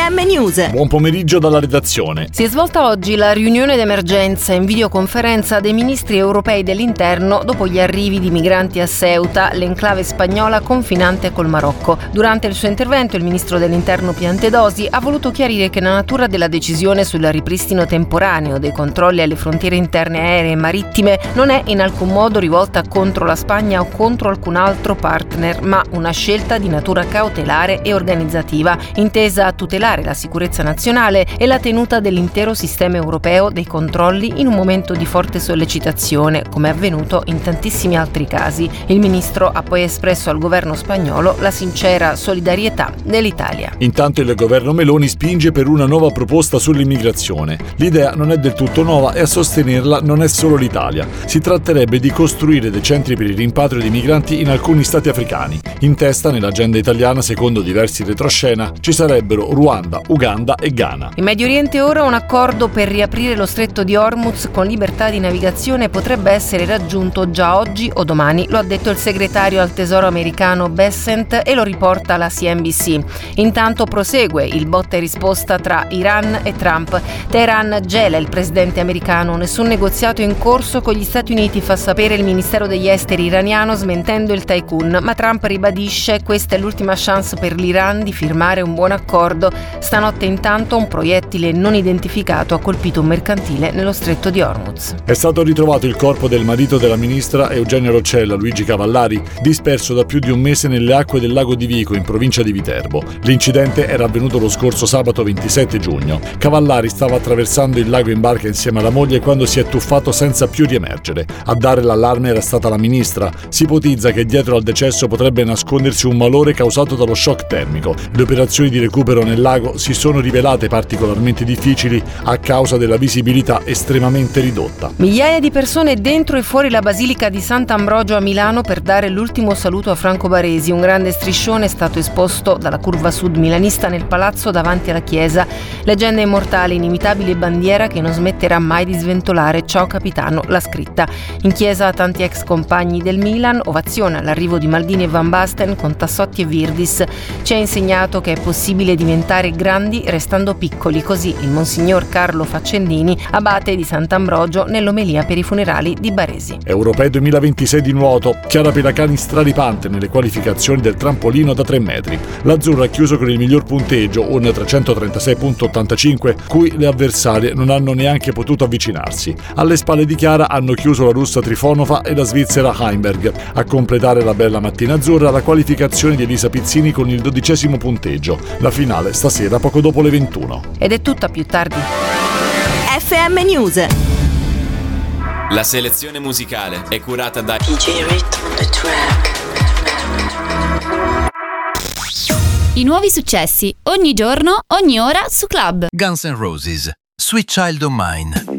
FM News. Buon pomeriggio dalla redazione. Si è svolta oggi la riunione d'emergenza in videoconferenza dei ministri europei dell'interno dopo gli arrivi di migranti a Ceuta, l'enclave spagnola confinante col Marocco. Durante il suo intervento il ministro dell'interno Piantedosi ha voluto chiarire che la natura della decisione sul ripristino temporaneo dei controlli alle frontiere interne aeree e marittime non è in alcun modo rivolta contro la Spagna o contro alcun altro partner, ma una scelta di natura cautelare e organizzativa, intesa a tutelare la sicurezza nazionale e la tenuta dell'intero sistema europeo dei controlli in un momento di forte sollecitazione, come è avvenuto in tantissimi altri casi. Il ministro ha poi espresso al governo spagnolo la sincera solidarietà dell'Italia. Intanto il governo Meloni spinge per una nuova proposta sull'immigrazione. L'idea non è del tutto nuova e a sostenerla non è solo l'Italia. Si tratterebbe di costruire dei centri per il rimpatrio di migranti in alcuni stati africani. In testa, nell'agenda italiana, secondo diversi retroscena, ci sarebbero Ruanda, Uganda e Ghana. In Medio Oriente ora un accordo per riaprire lo stretto di Hormuz con libertà di navigazione potrebbe essere raggiunto già oggi o domani, lo ha detto il segretario al Tesoro americano Bessent e lo riporta la CNBC. Intanto prosegue il botta e risposta tra Iran e Trump. Teheran gela il presidente americano, nessun negoziato in corso con gli Stati Uniti, fa sapere il Ministero degli Esteri iraniano smentendo il tycoon, ma Trump ribadisce questa è l'ultima chance per l'Iran di firmare un buon accordo. Stanotte intanto un proiettile non identificato ha colpito un mercantile nello stretto di Hormuz. È stato ritrovato il corpo del marito della ministra Eugenia Roccella, Luigi Cavallari, disperso da più di un mese nelle acque del lago di Vico in provincia di Viterbo. L'incidente era avvenuto lo scorso sabato 27 giugno. Cavallari stava attraversando il lago in barca insieme alla moglie quando si è tuffato senza più riemergere. A dare l'allarme era stata la ministra. Si ipotizza che dietro al decesso potrebbe nascondersi un malore causato dallo shock termico. Le operazioni di recupero nel lago si sono rivelate particolarmente difficili a causa della visibilità estremamente ridotta. Migliaia di persone dentro e fuori la Basilica di Sant'Ambrogio a Milano per dare l'ultimo saluto a Franco Baresi. Un grande striscione è stato esposto dalla curva sud milanista nel palazzo davanti alla chiesa. Leggenda immortale, inimitabile bandiera che non smetterà mai di sventolare. Ciao capitano, l'ha scritta. In chiesa tanti ex compagni del Milan, ovazione all'arrivo di Maldini e Van Basten con Tassotti e Virdis. Ci ha insegnato che è possibile diventare grandi restando piccoli, così il Monsignor Carlo Faccendini, abate di Sant'Ambrogio, nell'omelia per i funerali di Baresi. Europei 2026 di nuoto, Chiara Pelacani straripante nelle qualificazioni del trampolino da 3 metri. L'azzurro ha chiuso con il miglior punteggio, un 336.85, cui le avversarie non hanno neanche potuto avvicinarsi. Alle spalle di Chiara hanno chiuso la russa Trifonova e la svizzera Heimberg. A completare la bella mattina azzurra la qualificazione di Elisa Pizzini con il 12° punteggio. La finale stasera poco dopo le 21. Ed è tutta, più tardi. FM News. La selezione musicale è curata da DJ Rhythm on the track. I nuovi successi ogni giorno, ogni ora su Club. Guns N' Roses, Sweet Child O' Mine.